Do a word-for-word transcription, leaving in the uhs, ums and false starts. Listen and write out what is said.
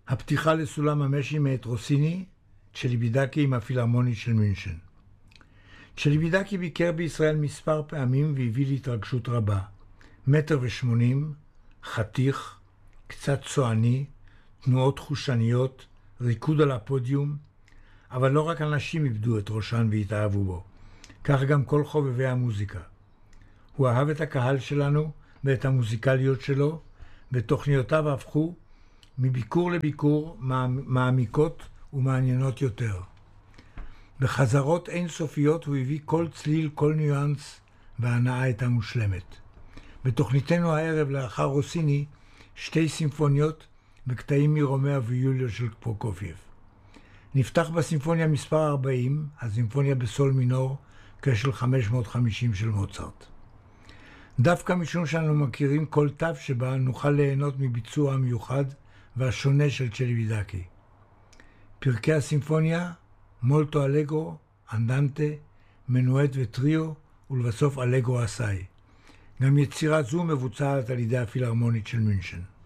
הפתיחה לסולם המשי מאת רוסיני, צ'ליבידקי עם הפילהרמונית של מינכן. צ'ליבידקי ביקר בישראל מספר פעמים והביא להתרגשות רבה. מטר ושמונים, חתיך, קצת צועני, תנועות חושניות, ריקוד על הפודיום, אבל לא רק אנשים איבדו את ראשן והתאהבו בו, כך גם כל חובבי המוזיקה. הוא אהב את הקהל שלנו ואת המוזיקליות שלו, ותוכניותיו הפכו מביקור לביקור מעמיקות ומעניינות יותר. בחזרות אינסופיות הוא הביא כל צליל, כל ניואנס, וההנאה הייתה מושלמת. בתוכניתנו הערב לאחר רוסיני, שתי סימפוניות וקטעים מרומאו ויוליה של פרוקופייב. נפתח בסימפוניה מספר ארבעים, הסימפוניה בסול מינור, כשל חמש מאות וחמישים של מוצרט. דווקא משום שאנו מכירים כל תו שבה נוכל ליהנות מביצוע המיוחד והשונה של צ'ליבידקי. פרקי הסימפוניה, מולטו אלגרו, אנדנטה, מנואט וטריו, ולבסוף אלגרו אסאי. גם יצירה זו מבוצעת על ידי הפילהרמונית של מינכן.